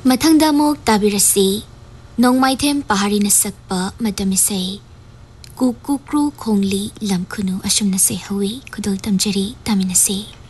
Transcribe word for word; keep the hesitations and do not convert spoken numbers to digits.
มาทั้งดามกตาบิรสีน้องไม้เทมปาฮารินสักปะมาดามิเซกูกูครูคงลีลำคุนูอาชุมนเสฮวีคุดลตัมจรีตามินเซ